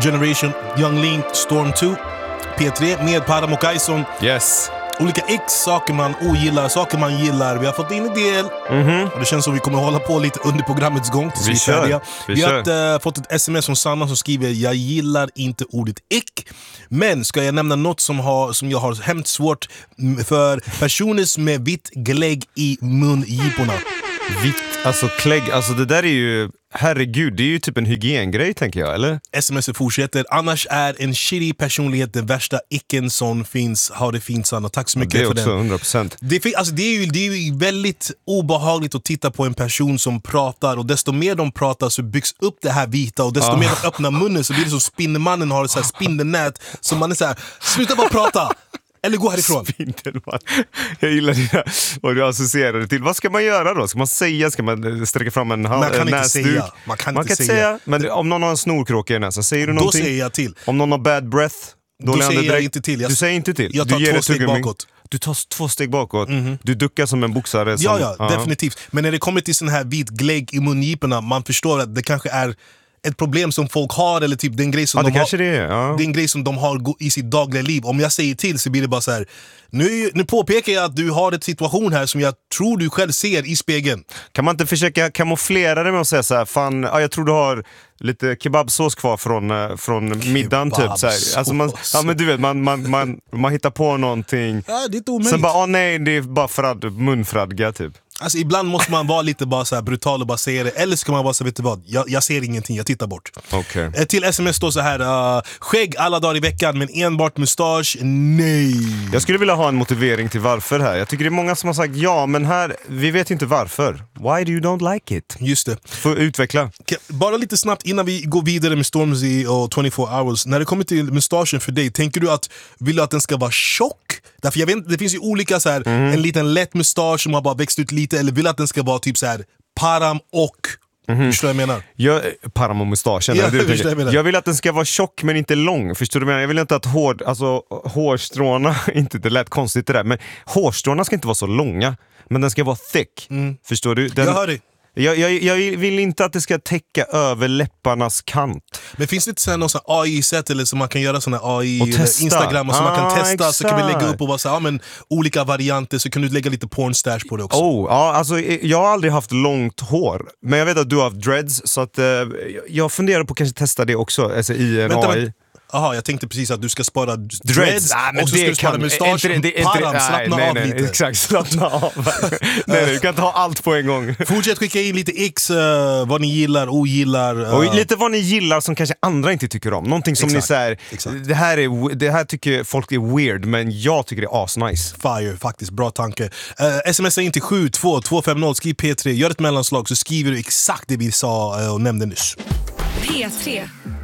Generation, Young Lean, Storm 2, P3 med Param och Ison. Yes. Olika saker man ogillar, saker man gillar. Vi har fått in en del. Och det känns som vi kommer hålla på lite under programmets gång tills vi är färdiga. Vi har fått ett sms från Sanna som skriver: jag gillar inte ordet ick. Men ska jag nämna något som jag har hemskt svårt för personer med vitt glägg i mungiporna. Vitt, alltså klägg, alltså det där är ju, herregud, det är ju typ en hygiengrej tänker jag, eller? SMS fortsätter: annars är en shitty personlighet den värsta icken som finns. Ha det fint, Sanna. Tack så mycket för den. Det är också 100%. Det är ju väldigt obehagligt att titta på en person som pratar, och desto mer de pratar så byggs upp det här vita, och desto mer de öppnar munnen så blir det som Spindelmannen har ett så här spindelnät, så man är så här: sluta bara prata! Eller gå härifrån. Spindelman. Jag gillar det vad du associerar det till. Vad ska man göra då? Ska man säga? Ska man sträcka fram en näsduk? Man kan inte säga. Men om någon har en snorkråka i näsan, säger du någonting? Då säger jag till. Om någon har bad breath? Då säger jag inte till. Du säger inte till? Jag tar 2 steg bakåt. Du tar 2 steg bakåt. Du duckar som en boxare. Ja, definitivt. Men när det kommer till sån här vit glägg i mungiporna, man förstår att det kanske är ett problem som folk har, eller typ den grej som de har. Det är en grej som de har i sitt dagliga liv. Om jag säger till så blir det bara så här: nu påpekar jag att du har en situation här som jag tror du själv ser i spegeln. Kan man inte försöka kamouflera det med att säga så här: fan, jag tror du har lite kebabsås kvar från middagen typ så här. Alltså men du vet, man hittar på någonting. Ja, det är inte omöjligt. Sen bara, nej, det är bara munfradga typ. Alltså ibland måste man vara lite bara så här brutal och bara säga det. Eller så kan man bara säga, vet du vad, jag ser ingenting, jag tittar bort. Okay. Till sms står så här: skägg alla dagar i veckan men enbart mustasch, nej. Jag skulle vilja ha en motivering till varför här. Jag tycker det är många som har sagt ja, men här, vi vet inte varför. Why do you don't like it? Just det. Får utveckla. Bara lite snabbt innan vi går vidare med Stormzy och 24 hours. När det kommer till mustaschen för dig, tänker du vill du att den ska vara tjock? Därför jag vet, det finns ju olika så här, en liten lätt mustasch som har bara växt ut lite, eller vill att den ska vara typ så här Param och förstår du vad jag menar? Param och mustaschen. Jag vill att den ska vara tjock men inte lång. Förstår du vad jag menar? Jag vill inte att hårstråna, inte det lät konstigt det där, men hårstråna ska inte vara så långa, men den ska vara thick. Förstår du? Jag hör dig. Jag vill inte att det ska täcka över läpparnas kant. Men finns det inte någon sån AI-sätt eller så man kan göra såna AI Instagram och så man kan testa, exakt. Så kan vi lägga upp och bara så, men olika varianter, så kan du lägga lite pornstash på det också. Alltså jag har aldrig haft långt hår, men jag vet att du har haft dreads, så att jag funderar på att kanske testa det också, alltså i en AI. Jaha, jag tänkte precis att du ska spara dreads och så ska du spara mustasch. Slappna av lite. Exakt, slappna av. nej, du kan inte ha allt på en gång. Fortsätt skicka in lite vad ni gillar, ogillar. Och lite vad ni gillar som kanske andra inte tycker om. Någonting som ni säger, det här tycker folk är weird, men jag tycker det är asnice. Fire, faktiskt, bra tanke. Smsa in till 72250, skriv P3, gör ett mellanslag så skriver du exakt det vi sa och nämnde nyss. P3